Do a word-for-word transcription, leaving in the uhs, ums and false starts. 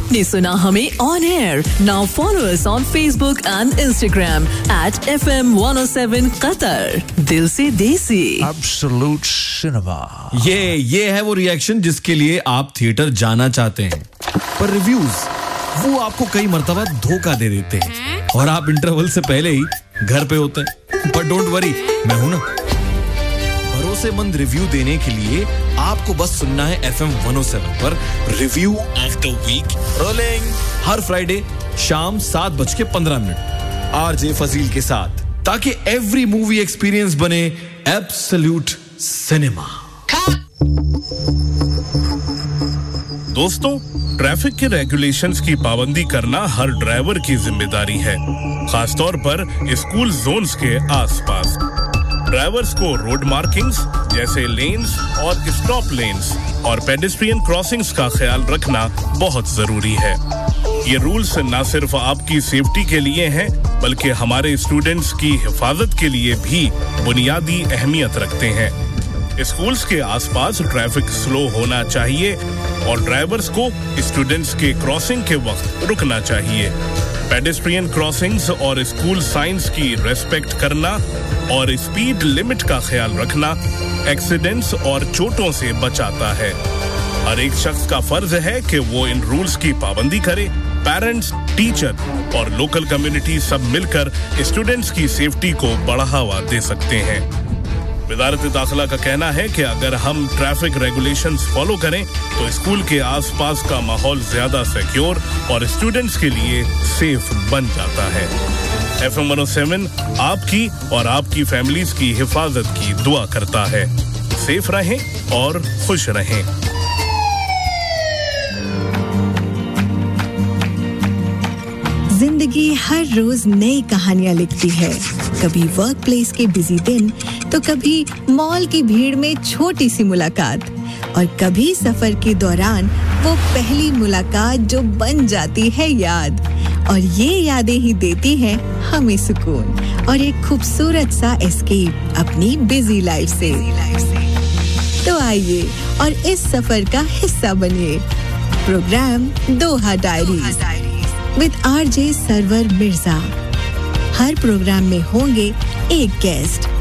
आपने सुना हमें on air. Now follow us on Facebook and Instagram at F M one O seven Qatar. दिल से देसी. Absolute cinema. ये ये है वो रिएक्शन जिसके लिए आप थिएटर जाना चाहते हैं, पर रिव्यूज वो आपको कई मर्तबा धोखा दे देते हैं और आप इंटरवल से पहले ही घर पे होते हैं. पर डोंट वरी, मैं हूं ना. भरोसेमंद रिव्यू देने के लिए आपको बस सुनना है F M one O seven पर review of the week rolling her Friday शाम सात बज के पंद्रह मिनट आरजे फजील के साथ, ताकि एवरी मूवी एक्सपीरियंस बने एब्सोल्यूट सिनेमा. दोस्तों, ट्रैफिक के रेगुलेशंस की पाबंदी करना हर ड्राइवर की जिम्मेदारी है, खासतौर पर स्कूल जोन्स के आसपास. ड्राइवर्स को रोड मार्किंग्स जैसे लेन्स और स्टॉप लेन्स और पेडेस्ट्रियन क्रॉसिंग्स का ख्याल रखना बहुत जरूरी है. ये रूल्स न सिर्फ आपकी सेफ्टी के लिए हैं, बल्कि हमारे स्टूडेंट्स की हिफाजत के लिए भी बुनियादी अहमियत रखते हैं. स्कूल्स के आसपास ट्रैफिक स्लो होना चाहिए और ड्राइवर्स को स्टूडेंट्स के क्रॉसिंग के वक्त रुकना चाहिए. पेडेस्ट्रियन क्रॉसिंग्स और स्कूल साइंस की रेस्पेक्ट करना और स्पीड लिमिट का ख्याल रखना एक्सीडेंट्स और चोटों से बचाता है. हर एक शख्स का फर्ज है कि वो इन रूल्स की पाबंदी करे. पेरेंट्स, टीचर और लोकल कम्युनिटी सब मिलकर स्टूडेंट्स की सेफ्टी को बढ़ावा दे सकते हैं. वजारत दाखिला का कहना है कि अगर हम ट्रैफिक रेगुलेशंस फॉलो करें तो स्कूल के आसपास का माहौल ज्यादा सिक्योर और स्टूडेंट्स के लिए सेफ बन जाता है. F M one O seven आपकी और आपकी फैमिलीज की हिफाजत की दुआ करता है. सेफ रहें और खुश रहें. जिंदगी हर रोज नई कहानियां लिखती है. कभी वर्क प्लेस के बिजी दिन, तो कभी मॉल की भीड़ में छोटी सी मुलाकात, और कभी सफर के दौरान वो पहली मुलाकात जो बन जाती है याद. और ये यादें ही देती हैं हमें सुकून और एक खूबसूरत सा एस्केप अपनी बिजी लाइफ से. तो आइए और इस सफर का हिस्सा बनिए. Programme Doha diaries with RJ server Mirza. Her programme में होंगे एक गेस्ट